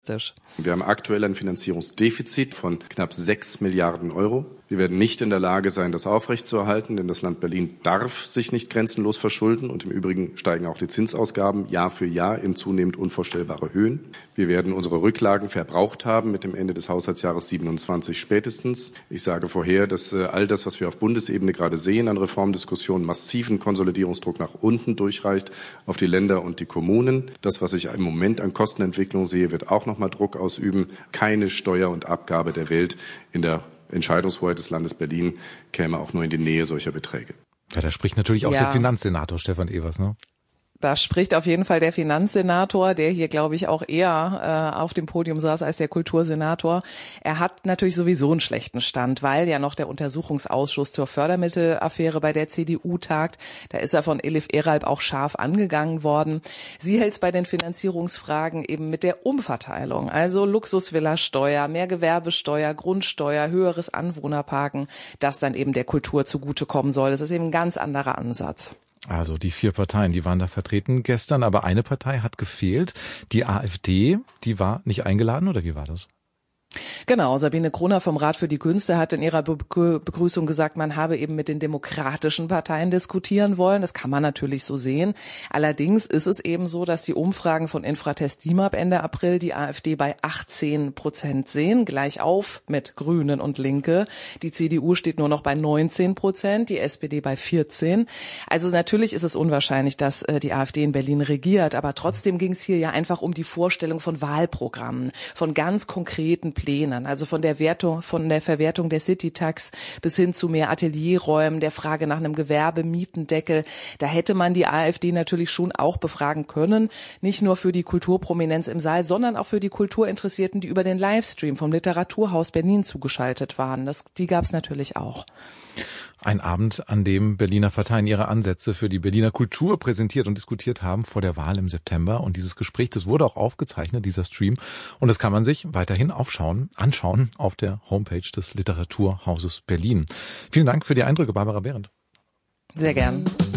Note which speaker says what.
Speaker 1: realistisch?
Speaker 2: Wir haben aktuell ein Finanzierungsdefizit von knapp 6 Milliarden Euro. Wir werden nicht in der Lage sein, das aufrechtzuerhalten, denn das Land Berlin darf sich nicht grenzenlos verschulden. Und im Übrigen steigen auch die Zinsausgaben Jahr für Jahr in zunehmend unvorstellbare Höhen. Wir werden unsere Rücklagen verbraucht haben mit dem Ende des Haushaltsjahres 27 spätestens. Ich sage vorher, dass all das, was wir auf Bundesebene gerade sehen an Reformdiskussionen, massiven Konsolidierungsdruck nach unten durchreicht auf die Länder und die Kommunen. Das, was ich im Moment an Kostenentwicklung sehe, wird auch noch mal Druck ausüben. Keine Steuer und Abgabe der Welt in der Entscheidungshoheit des Landes Berlin käme auch nur in die Nähe solcher Beträge.
Speaker 3: Ja, da spricht natürlich auch der Finanzsenator Stefan Evers, ne?
Speaker 1: Da spricht auf jeden Fall der Finanzsenator, der hier, glaube ich, auch eher auf dem Podium saß als der Kultursenator. Er hat natürlich sowieso einen schlechten Stand, weil ja noch der Untersuchungsausschuss zur Fördermittelaffäre bei der CDU tagt. Da ist er von Elif Eralb auch scharf angegangen worden. Sie hält es bei den Finanzierungsfragen eben mit der Umverteilung, also Luxusvilla-Steuer, mehr Gewerbesteuer, Grundsteuer, höheres Anwohnerparken, das dann eben der Kultur zugutekommen soll. Das ist eben ein ganz anderer Ansatz.
Speaker 3: Also die 4 Parteien, die waren da vertreten gestern, aber eine Partei hat gefehlt. Die AfD, die war nicht eingeladen, oder wie war das?
Speaker 1: Genau, Sabine Kroner vom Rat für die Künste hat in ihrer Begrüßung gesagt, man habe eben mit den demokratischen Parteien diskutieren wollen. Das kann man natürlich so sehen. Allerdings ist es eben so, dass die Umfragen von Infratest DIMAP Ende April die AfD bei 18% sehen, gleich auf mit Grünen und Linke. Die CDU steht nur noch bei 19%, die SPD bei 14%. Also natürlich ist es unwahrscheinlich, dass die AfD in Berlin regiert, aber trotzdem ging es hier ja einfach um die Vorstellung von Wahlprogrammen, von ganz konkreten Plänen, also von der Verwertung der Citytax bis hin zu mehr Atelierräumen, der Frage nach einem Gewerbemietendeckel. Da hätte man die AfD natürlich schon auch befragen können, nicht nur für die Kulturprominenz im Saal, sondern auch für die Kulturinteressierten, die über den Livestream vom Literaturhaus Berlin zugeschaltet waren. Die gab es natürlich auch.
Speaker 3: Ein Abend, an dem Berliner Parteien ihre Ansätze für die Berliner Kultur präsentiert und diskutiert haben vor der Wahl im September. Und dieses Gespräch, das wurde auch aufgezeichnet, dieser Stream. Und das kann man sich weiterhin anschauen auf der Homepage des Literaturhauses Berlin. Vielen Dank für die Eindrücke, Barbara Behrendt.
Speaker 1: Sehr gern.